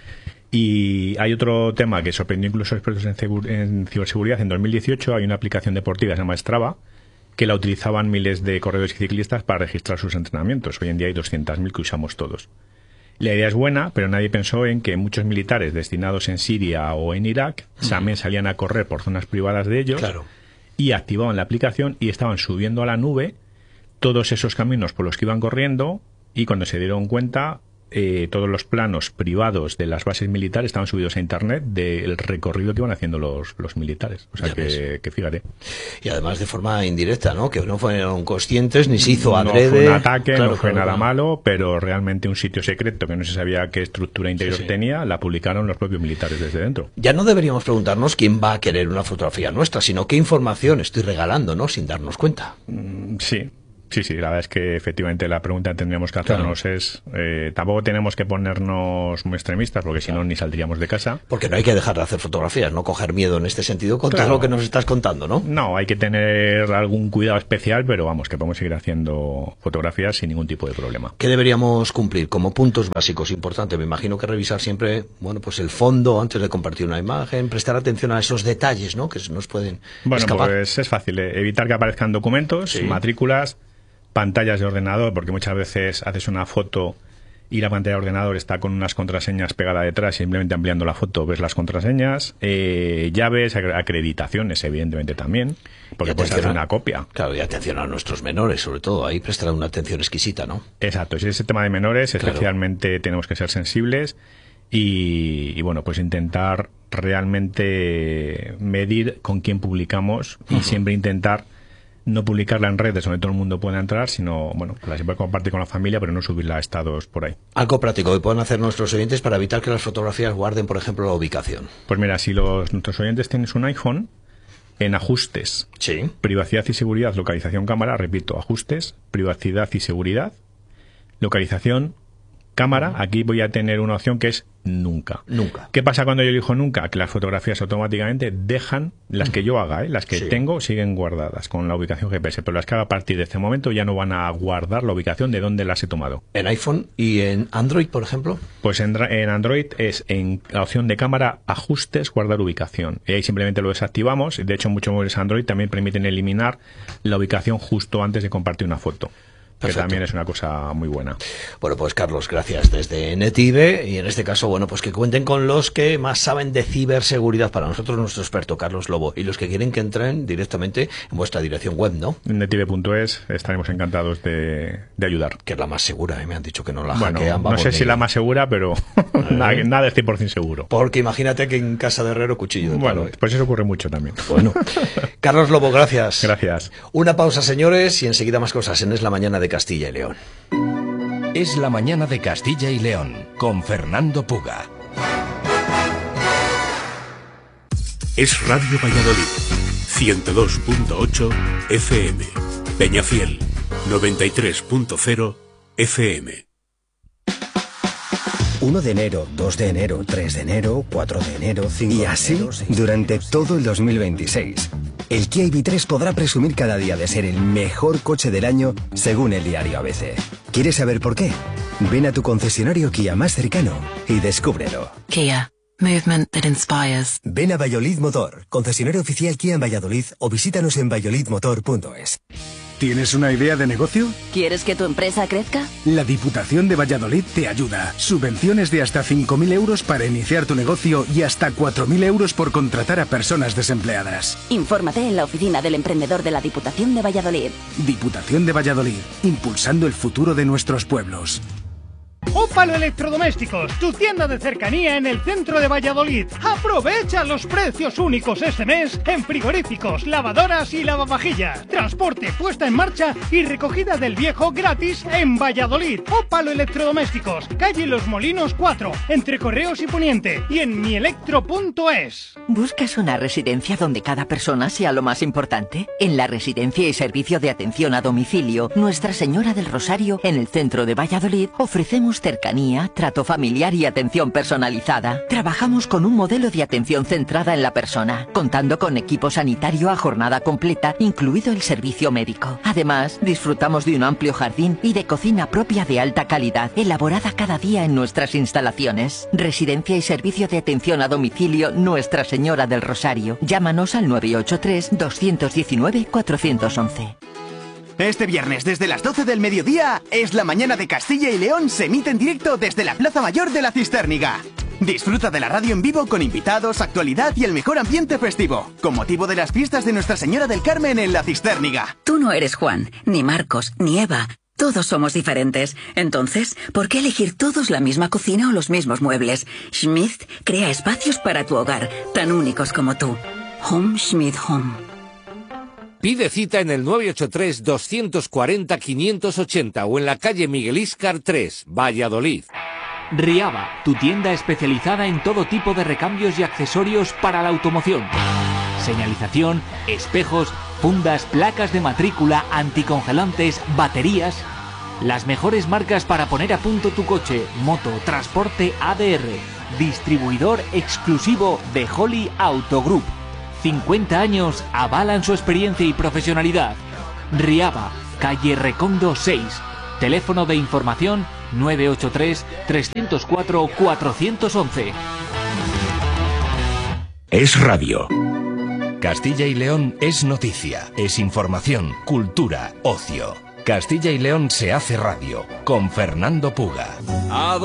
Y hay otro tema que sorprendió incluso a expertos en ciberseguridad. En 2018 hay una aplicación deportiva que se llama Strava, que la utilizaban miles de corredores y ciclistas para registrar sus entrenamientos. Hoy en día hay 200.000 que usamos todos. La idea es buena, pero nadie pensó en que muchos militares destinados en Siria o en Irak también salían a correr por zonas privadas de ellos y activaban la aplicación y estaban subiendo a la nube todos esos caminos por los que iban corriendo, y cuando se dieron cuenta, todos los planos privados de las bases militares estaban subidos a internet del recorrido que iban haciendo los militares. O sea que fíjate. Y además de forma indirecta, ¿no? Que no fueron conscientes ni se hizo adrede. No fue un ataque, no fue nada malo, pero realmente un sitio secreto que no se sabía qué estructura interior tenía, la publicaron los propios militares desde dentro. Ya no deberíamos preguntarnos quién va a querer una fotografía nuestra, sino qué información estoy regalando, ¿no? Sin darnos cuenta. Sí. Sí, la verdad es que efectivamente la pregunta que tendríamos que hacernos es, tampoco tenemos que ponernos muy extremistas, porque si no ni saldríamos de casa. Porque no hay que dejar de hacer fotografías, no coger miedo en este sentido con todo lo que nos estás contando, ¿no? No, hay que tener algún cuidado especial, pero vamos, que podemos seguir haciendo fotografías sin ningún tipo de problema. ¿Qué deberíamos cumplir como puntos básicos importantes? Me imagino que revisar siempre, bueno, pues el fondo antes de compartir una imagen, prestar atención a esos detalles, ¿no? Que nos pueden escapar. Pues es fácil, evitar que aparezcan documentos, matrículas, pantallas de ordenador, porque muchas veces haces una foto y la pantalla de ordenador está con unas contraseñas pegada detrás, y simplemente ampliando la foto ves las contraseñas, llaves, acreditaciones evidentemente también, porque puedes hacer una copia. Claro, y atención a nuestros menores, sobre todo, ahí prestar una atención exquisita, ¿no? Exacto, si es ese tema de menores, especialmente tenemos que ser sensibles y bueno, pues intentar realmente medir con quién publicamos y siempre intentar no publicarla en redes donde todo el mundo pueda entrar, sino, bueno, la se puede compartir con la familia, pero no subirla a estados por ahí. Algo práctico que puedan hacer nuestros oyentes para evitar que las fotografías guarden, por ejemplo, la ubicación. Pues mira, si nuestros oyentes tienen un iPhone, en ajustes, privacidad y seguridad, localización cámara, repito, ajustes, privacidad y seguridad, localización cámara, aquí voy a tener una opción que es nunca. ¿Qué pasa cuando yo elijo nunca? Que las fotografías automáticamente dejan, las que yo haga, las que tengo siguen guardadas con la ubicación GPS, pero las que haga a partir de este momento ya no van a guardar la ubicación de donde las he tomado. ¿En iPhone y en Android, por ejemplo? Pues en Android es en la opción de cámara, ajustes, guardar ubicación. Y ahí simplemente lo desactivamos. De hecho, muchos móviles Android también permiten eliminar la ubicación justo antes de compartir una foto. Perfecto. Que también es una cosa muy buena. Bueno, pues Carlos, gracias desde Netive, y en este caso, bueno, pues que cuenten con los que más saben de ciberseguridad. Para nosotros, nuestro experto, Carlos Lobo, y los que quieren que entren directamente en vuestra dirección web, ¿no? Netive.es, estaremos encantados de ayudar. Que es la más segura, me han dicho que no la hackean. No sé si la más segura, pero nada es 100% seguro. Porque imagínate que en casa de herrero cuchillo de palo. Pues eso ocurre mucho también. Bueno, Carlos Lobo, gracias. Gracias. Una pausa, señores, y enseguida más cosas en Es la Mañana de Castilla y León. Es la Mañana de Castilla y León, con Fernando Puga. Es Radio Valladolid, 102.8 FM, Peñafiel, 93.0 FM. 1 de enero, 2 de enero, 3 de enero, 4 de enero, 5 de enero... Y así, durante todo el 2026. El Kia EV3 podrá presumir cada día de ser el mejor coche del año, según el diario ABC. ¿Quieres saber por qué? Ven a tu concesionario Kia más cercano y descúbrelo. Kia. Movement that inspires. Ven a Valladolid Motor, concesionario oficial Kia en Valladolid, o visítanos en valladolidmotor.es. ¿Tienes una idea de negocio? ¿Quieres que tu empresa crezca? La Diputación de Valladolid te ayuda. Subvenciones de hasta 5.000 euros para iniciar tu negocio y hasta 4.000 euros por contratar a personas desempleadas. Infórmate en la oficina del emprendedor de la Diputación de Valladolid. Diputación de Valladolid, impulsando el futuro de nuestros pueblos. Ópalo Electrodomésticos, tu tienda de cercanía en el centro de Valladolid. Aprovecha los precios únicos este mes en frigoríficos, lavadoras y lavavajillas. Transporte, puesta en marcha y recogida del viejo gratis en Valladolid. Ópalo Electrodomésticos, calle Los Molinos 4, entre Correos y Poniente, y en mielectro.es. ¿Buscas una residencia donde cada persona sea lo más importante? En la Residencia y Servicio de Atención a Domicilio Nuestra Señora del Rosario, en el centro de Valladolid, ofrecemos cercanía, trato familiar y atención personalizada. Trabajamos con un modelo de atención centrada en la persona, contando con equipo sanitario a jornada completa, incluido el servicio médico. Además, disfrutamos de un amplio jardín y de cocina propia de alta calidad, elaborada cada día en nuestras instalaciones. Residencia y servicio de atención a domicilio Nuestra Señora del Rosario. Llámanos al 983-219-411. Este viernes, desde las 12 del mediodía, es la mañana de Castilla y León, se emite en directo desde la Plaza Mayor de la Cisterniga. Disfruta de la radio en vivo con invitados, actualidad y el mejor ambiente festivo, con motivo de las fiestas de Nuestra Señora del Carmen en la Cisterniga. Tú no eres Juan, ni Marcos, ni Eva. Todos somos diferentes. Entonces, ¿por qué elegir todos la misma cocina o los mismos muebles? Schmidt crea espacios para tu hogar, tan únicos como tú. Home Schmidt Home. Pide cita en el 983-240-580 o en la calle Miguel Íscar 3, Valladolid. Riaba, tu tienda especializada en todo tipo de recambios y accesorios para la automoción. Señalización, espejos, fundas, placas de matrícula, anticongelantes, baterías. Las mejores marcas para poner a punto tu coche, moto, transporte ADR. Distribuidor exclusivo de Holly Auto Group. 50 años avalan su experiencia y profesionalidad. Riaba, calle Recondo 6. Teléfono de información 983-304-411. Es radio. Castilla y León es noticia, es información, cultura, ocio. Castilla y León se hace radio con Fernando Puga.